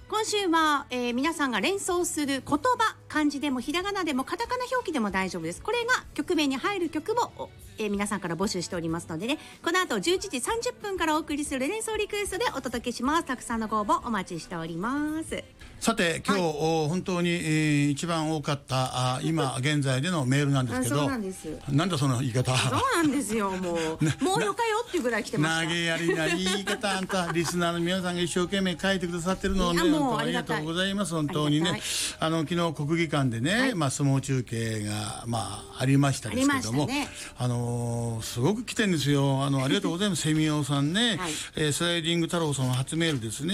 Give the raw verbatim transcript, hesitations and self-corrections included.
今週は、えー、皆さんが連想する言葉、漢字でもひらがなでもカタカナ表記でも大丈夫です。これが曲名に入る曲を、えー、皆さんから募集しておりますのでね、この後じゅういちじさんじゅっぷんからお送りする連想リクエストでお届けします。たくさんのご応募お待ちしております。 さて今日、はい、本当に、えー、一番多かったあ今現在でのメールなんですけどそうなんです。 なんだその言い方。 そうなんですよ。もうもうよかよっていうぐらい来てました。 投げやりな言い方あんたリスナーの皆さんが一生懸命書いてくださってるのをね、本当ありがとうございます。本当にね、あの昨日国技館でね、はい、まあ、相撲中継が、まあ、ありましたですけども あ,、ね、あのー、すごく来てるんですよ。あのありがとうございます。セミオさんね、はい、えー、スライディング太郎さんの初メールですね。